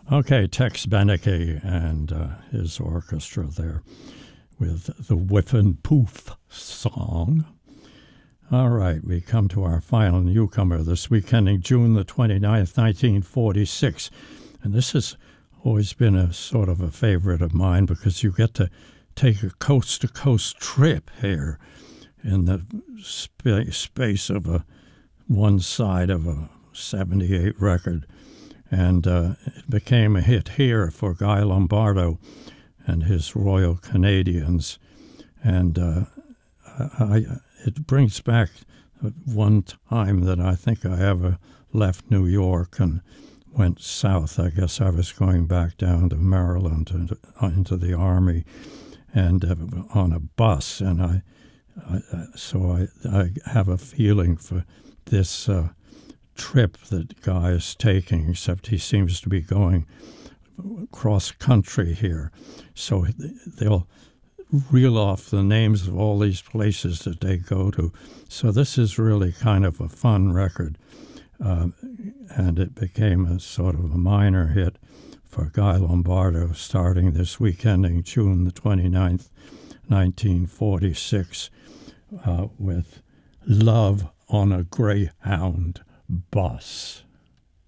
Okay, Tex Beneke and his orchestra there with the Whiff and Poof song. All right, we come to our final newcomer this week, ending June the 29th, 1946. And this has always been a sort of a favorite of mine because you get to take a coast-to-coast trip here in the space of one side of a 78 record. And it became a hit here for Guy Lombardo and his Royal Canadians. And it brings back one time that I think I ever left New York and went south. I guess I was going back down to Maryland and into the Army, and on a bus. And I have a feeling for this trip that Guy is taking, except he seems to be going cross country here. So they'll reel off the names of all these places that they go to. So this is really kind of a fun record. And it became a sort of a minor hit for Guy Lombardo starting this week, ending June the 29th, 1946, with Love on a Greyhound Bus.